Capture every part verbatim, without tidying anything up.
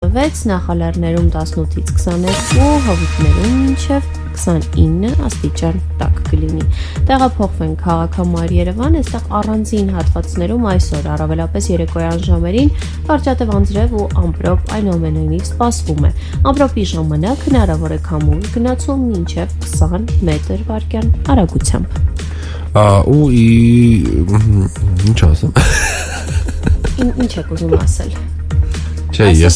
տասնվեց, նախալեռներում տասնութից քսաներկու, հովիտներում մինչև քսանինը աստիճան տաք կլինի։ Տեղափոխվենք քաղաքամայր Երևան, այստեղ առանձին հատվածներում այսօր առավելապես երեկոյան ժամերին կարճատև անձրև ու ամպրոպ այնուամենայնիվ սպասվում է։ Ամպրոպի ժամանակ հնարավոր է քամու գնացում մինչև քսան մետր վարկյան արագությամբ։ Ու ինչ ասեմ։ Ինչ եք ուզում ասել։ Չէ, ես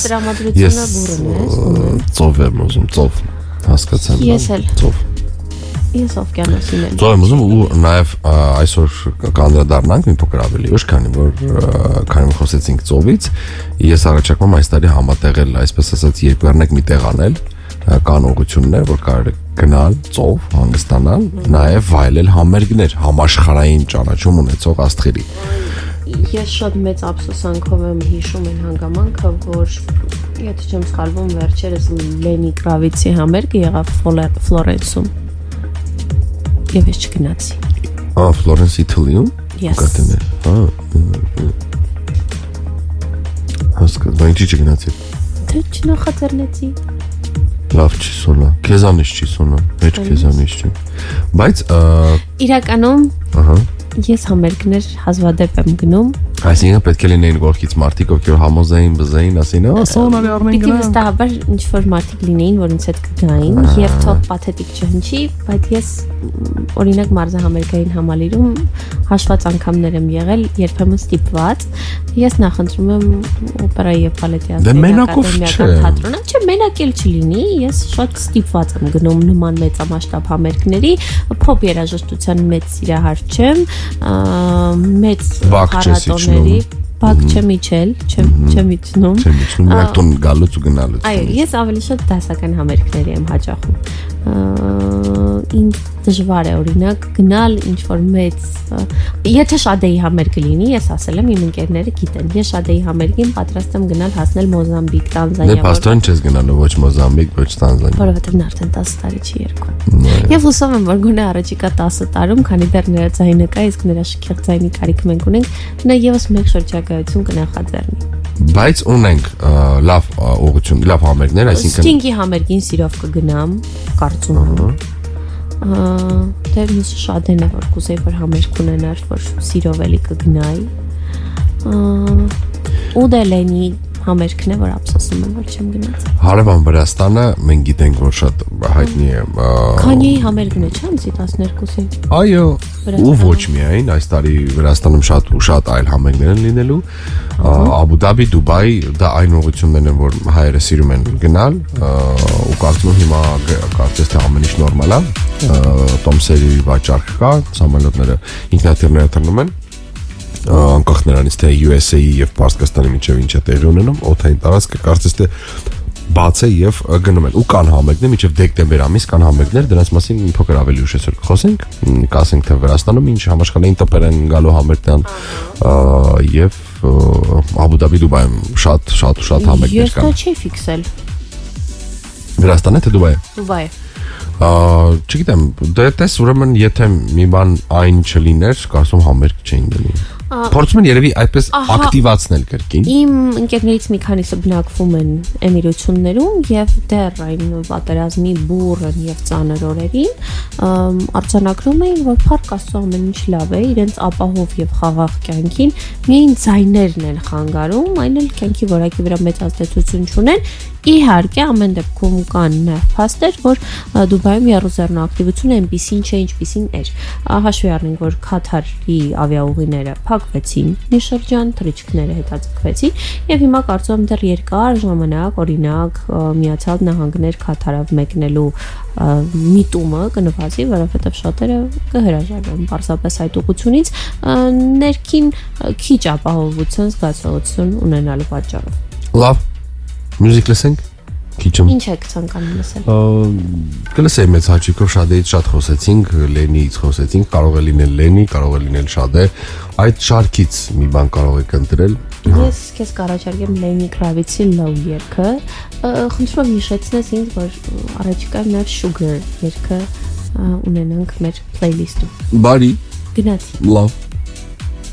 ես ծով եմ ուզում, ծով հասկացեմ։ Ես էլ ծով։ Ես օվկիանոսին եմ։ Ծով եմ ուզում ու նաև այսօր կանդրադառնանք մի փոքր ավելի ուշ, քանի որ քանի որ խոսեցինք ծովից, ես առաջարկում եմ այս տարի համատեղել, այսպես ասած, երկուերնեք մի տեղ անել, կան ուղղություններ, որ կարող է գնալ ծով, հանգստանալ, նաև վայելել համերգներ, համաշխարհային ճանաչում ունեցող աստղերի։ Ես շատ մեծ ափսոսանքով եմ հիշում այն հանգամանքը, որ եթե չեմ սխալվում, վերջերս Լենի Կրավիցի համերգը եղավ Ֆլորենսում։ Եվ ես չգնացի։ Ա, Ֆլորենս Իտալիում։ Կատեներ։ Ա։ Հասկաց, բայց ինչի չգնացի։ Թե չնախաձեռնեցի։ Լավ չի սոնա, քեզանից չի սոնա, հեչ քեզանից չի։ Բայց իրականում, ահա, ես համերգներ հազվադեպ եմ գնում։ Այսինքն պետք է լինեին գործից մարդիկ, ովքեր համոզային, բզային, ասին, «Ա, սոնալի առնենք գնանք»։ Պիտի վստահաբար ինչ-որ մարդիկ լինեին, որ ինձ հետ կգային, եւ թող պաթետիկ չհնչի, բայց ես օրինակ մարզահամերգային համալիրում հաշված անգամներ եմ եղել, երբեմն ստիպված։ Ես նախընտրում եմ օպերայի եւ բալետի ակադեմիական թատրոնը, չէ, մենակ էլ չլինի, ես շատ ստիպված եմ գնում նման մեծամասշտաբ համերգների, փոփ երաժշտության մեծ սիրահար չեմ, մեծ փառատոների Բակ չեմ իջել, չեմ չեմ իջնում։ Չեմ իջնում, միակ տուն գալուց ու գնալուց։ Այո, ես ավելի շատ դասական համերգների եմ հաճախում։ Ինձ դժվար է օրինակ գնալ ինչ-որ մեծ, եթե Շադեի համերգ լինի, ես ասել եմ, իմ ընկերները գիտեն, ես Շադեի համերգին պատրաստ եմ գնալ հասնել Մոզամբիկ, Տանզանիա։ Դե փաստորեն չես գնալու ոչ Մոզամբիկ, ոչ Տանզանիա։ Որովհետև նա արդեն տասը տարի չի երկու։ Եվ հուսով եմ, որ գոնե առաջիկա տասը տարում, քանի դեռ նրա ձայնը կա, իսկ նրա շքեղ ձայնի կարիք մենք ունենք, նա եւս մեկ շրջագայություն կնախաձեռնի։ Բայց ունենք լավ ուղղություն, լավ համերգներ, այսինքն Sting-ի համերգին սիրով կգնամ, կարծում եմ։ Դե միշտ շատ են որ կուզեի որ համերգ ունենար, որ սիրով էլի կգնայի։ Ու դե Լենի համերգն է, որ ափսոսում եմ, որ չեմ գնաց։ Հարևան Վրաստանը մենք գիտենք, որ շատ հայտնի է։ Քանիի համերգն է, չէ՞, ամսի տասներկուսին։ Այո, ու ոչ միայն, այս տարի Վրաստանում շատ ու շատ այլ համերգներ են լինելու։ Աբու Դաբի, Դուբայ, դա այն ուղղություններն են, որ հայերը սիրում են գնալ, ու կարծում եմ հիմա կարծես թե ամեն ինչ նորմալ է։ Տոմսերի վաճառք կա, սամոլյոտները ինքնաթիռները տրնում են։ Անկախ նրանից թե յու էս էի եւ Պարսկաստանի միջև ինչ է տեղի ունենում, օթային տարածքը կարծես թե բաց է եւ գնում են։ Ու կան համերգներ միջև դեկտեմբեր ամիս կան համերգներ, դրանց մասին մի փոքր ավելի ուշ այսօր կխոսենք, կասենք թե Վրաստանում ինչ համաշխարհային տպեր են գալու համերգներ եւ Աբու Դաբի, Դուբայում շատ շատ շատ համերգներ կան։ Ես դա չի ֆիքսել։ Վրաստանը թե Դուբայը։ Դուբայը։ Չգիտեմ, դե տես ուրեմն եթե մի բան այն չլիներ, կարծում համերգ չէին դնի։ Փորձում են երևի այդպես ակտիվացնել կրկին։ Իմ ընկերներից մի քանիսը բնակվում են Էմիրություններում եւ դեռ այն պատերազմի բուրըն եւ ծանր օրերին արձանագրում էին, որ փառք Աստծո ամեն ինչ լավ է, իրենց ապահով եւ խաղաղ կյանքին միայն ձայներն են խանգարում, այն էլ կյանքի որակի վրա մեծ ազդեցություն չունեն։ Իհարկե, ամեն դեպքում կան փաստեր, որ Դուբայում եռուզեռնու ակտիվությունը այնպեսին չէ, ինչպեսին էր։ Հաշվի առնենք, որ Քաթարի ավիաուղիները փակվեցին, մի շրջան թռիչքները հետաձգվեցին, եւ հիմա կարծում եմ դեռ երկար ժամանակ, օրինակ, Միացյալ Նահանգներ Քաթարով մեկնելու միտումը կնվազի, որովհետեւ շատերը կհրաժարվեն պարզապես այդ ուղղությունից ներքին քիչ ապահովության զգացողություն ունենալու պատճառով։ Լավ Մյուզիկ լսենք, քիչում։ Ինչ եք ցանկանում լսել։ Կլսեի մեծ հաճույքով Շադեից շատ խոսեցինք, Լենիից խոսեցինք, կարող է լինել Լենի, կարող է լինել Շադե, այդ շարքից մի բան կարող եք ընտրել։ Ես քեզ կառաջարկեմ Լենի Կրավիցի Low երգը, խնդրում եմ հիշեցնես ինձ, որ առաջիկայում նաև Sugar երգը ունենանք մեր playlist-ում։ Բարի։ Գնացի։ Լավ։